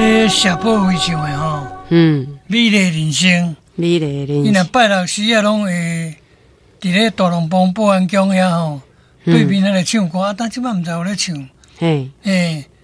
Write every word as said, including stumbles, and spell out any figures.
咧社保会唱的吼， 嗯， 美丽人生， 美丽人伊若生， 拜六时啊，拢会伫咧大龙帮保安宫遐吼，对面那个唱歌，啊，但即摆毋知有咧唱， 嘿， 诶、